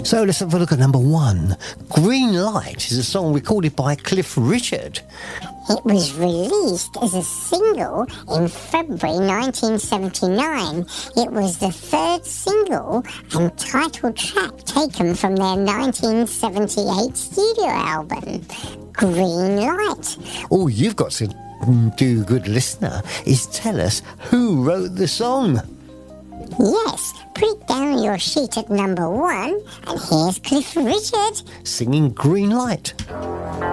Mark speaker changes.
Speaker 1: So let's have a look at number 1. Green Light is a song recorded by Cliff Richard.
Speaker 2: It was released as a single in February 1979. It was the third single and title track taken from their 1978 studio album, Green Light.
Speaker 1: All you've got to do, good listener, is tell us who wrote the song.
Speaker 2: Yes, put it down on your sheet at number 1, and here's Cliff Richard
Speaker 1: Singing Green Light.